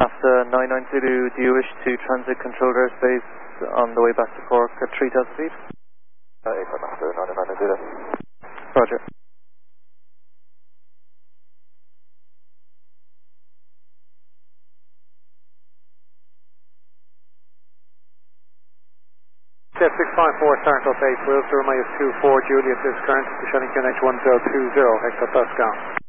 After 990, do you wish to transit controlled airspace on the way back to Cork at 3000 feet? 990. Roger. Jet 654, start up 8, Wilster, minus 24, Juliet is current, descending QNH 1020, Hector Pascal.